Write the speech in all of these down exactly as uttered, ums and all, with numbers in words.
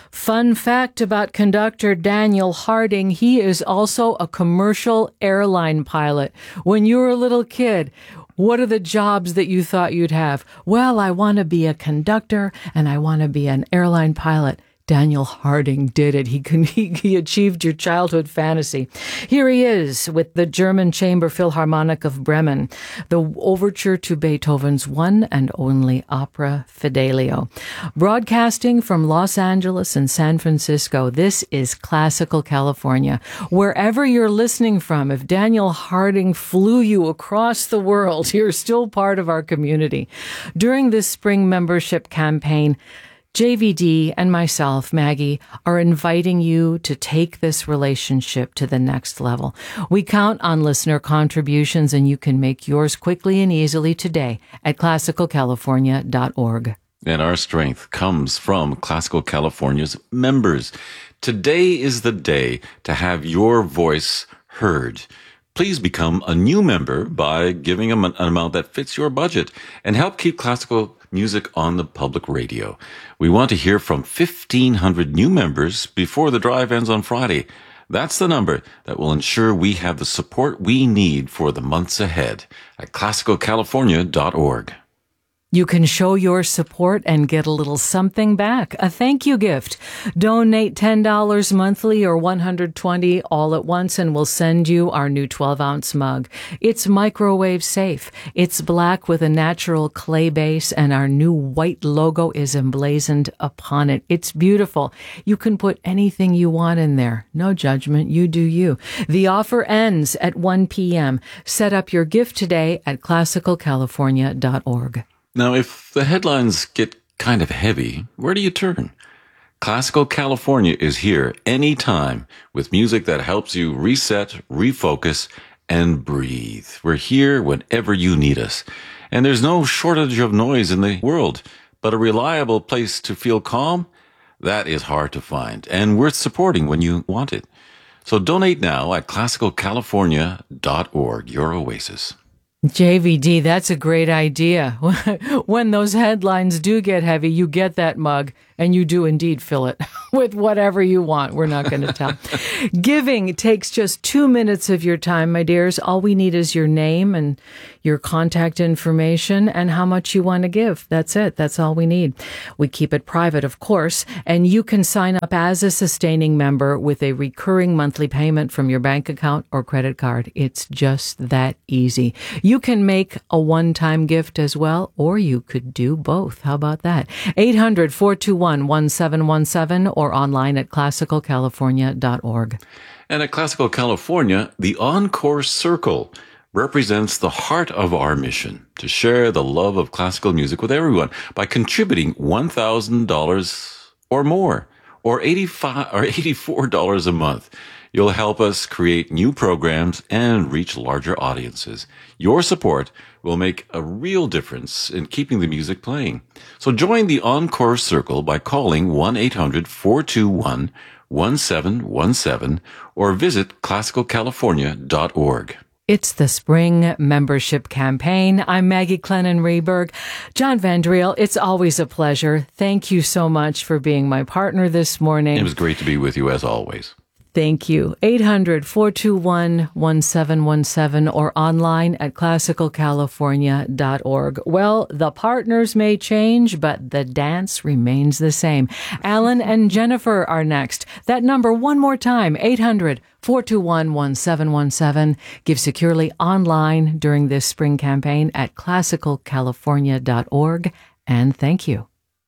Fun fact about conductor Daniel Harding, he is also a commercial airline pilot. When you were a little kid, what are the jobs that you thought you'd have? Well, I want to be a conductor and I want to be an airline pilot. Daniel Harding did it. He, he, he achieved your childhood fantasy. Here he is with the German Chamber Philharmonic of Bremen, the overture to Beethoven's one and only opera, Fidelio. Broadcasting from Los Angeles and San Francisco, this is Classical California. Wherever you're listening from, if Daniel Harding flew you across the world, you're still part of our community. During this spring membership campaign, J V D and myself, Maggie, are inviting you to take this relationship to the next level. We count on listener contributions, and you can make yours quickly and easily today at classical california dot org. And our strength comes from Classical California's members. Today is the day to have your voice heard. Please become a new member by giving an amount that fits your budget and help keep classical music on the public radio. We want to hear from fifteen hundred new members before the drive ends on Friday. That's the number that will ensure we have the support we need for the months ahead at classical california dot org. You can show your support and get a little something back, a thank you gift. Donate ten dollars monthly or one hundred twenty dollars all at once, and we'll send you our new twelve ounce mug. It's microwave safe. It's black with a natural clay base, and our new white logo is emblazoned upon it. It's beautiful. You can put anything you want in there. No judgment. You do you. The offer ends at one p.m. Set up your gift today at classical california dot org. Now, if the headlines get kind of heavy, where do you turn? Classical California is here anytime with music that helps you reset, refocus, and breathe. We're here whenever you need us. And there's no shortage of noise in the world, but a reliable place to feel calm, that is hard to find and worth supporting when you want it. So donate now at classical california dot org, your oasis. J V D, that's a great idea. When those headlines do get heavy, you get that mug and you do indeed fill it with whatever you want. We're not going to tell. Giving takes just two minutes of your time, my dears. All we need is your name and your contact information and how much you want to give. That's it. That's all we need. We keep it private, of course, and you can sign up as a sustaining member with a recurring monthly payment from your bank account or credit card. It's just that easy. You can make a one-time gift as well, or you could do both. How about that? eight hundred, four two one, one seven one seven or online at classical california dot org. And at Classical California, the Encore Circle represents the heart of our mission to share the love of classical music with everyone by contributing one thousand dollars or more, or eighty-five or eighty-four dollars a month. You'll help us create new programs and reach larger audiences. Your support will make a real difference in keeping the music playing. So join the Encore Circle by calling one eight hundred, four two one, one seven one seven or visit classical california dot org. It's the spring membership campaign. I'm Maggie Clennon-Reberg. John Vandriel, it's always a pleasure. Thank you so much for being my partner this morning. It was great to be with you as always. Thank you. eight hundred, four two one, one seven one seven or online at classical california dot org. Well, the partners may change, but the dance remains the same. Alan and Jennifer are next. That number one more time, eight hundred, four two one, one seven one seven. Give securely online during this spring campaign at classical california dot org. And thank you.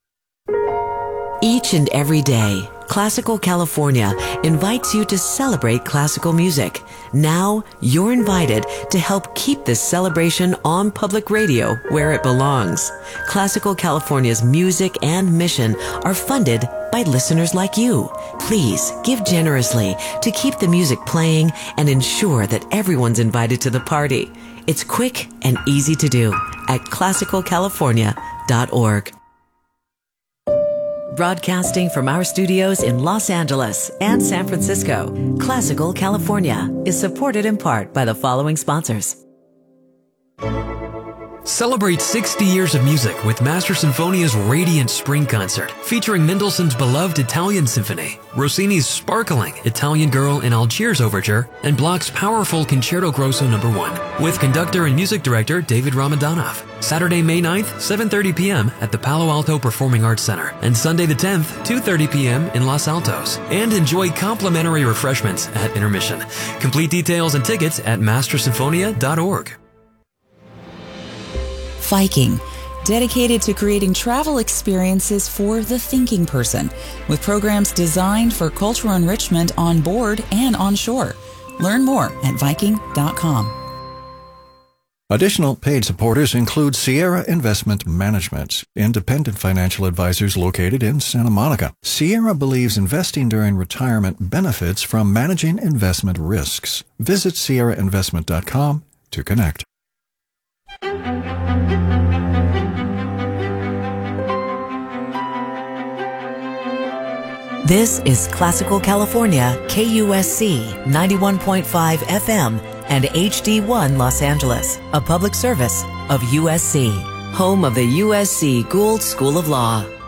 Each and every day, Classical California invites you to celebrate classical music. Now, you're invited to help keep this celebration on public radio where it belongs. Classical California's music and mission are funded by listeners like you. Please give generously to keep the music playing and ensure that everyone's invited to the party. It's quick and easy to do at classical california dot org. Broadcasting from our studios in Los Angeles and San Francisco, Classical California is supported in part by the following sponsors. Celebrate sixty years of music with Master Sinfonia's Radiant Spring Concert, featuring Mendelssohn's beloved Italian Symphony, Rossini's sparkling Italian Girl in Algiers Overture, and Bloch's powerful Concerto Grosso number one, with conductor and music director David Ramadanov. Saturday, May ninth, seven thirty p.m. at the Palo Alto Performing Arts Center, and Sunday the tenth, two thirty p.m. in Los Altos. And enjoy complimentary refreshments at intermission. Complete details and tickets at master sinfonia dot org. Viking, dedicated to creating travel experiences for the thinking person, with programs designed for cultural enrichment on board and on shore. Learn more at viking dot com. Additional paid supporters include Sierra Investment Management, independent financial advisors located in Santa Monica. Sierra believes investing during retirement benefits from managing investment risks. Visit sierra investment dot com to connect. This is Classical California, K U S C ninety-one point five F M and H D one Los Angeles, a public service of U S C, home of the U S C Gould School of Law.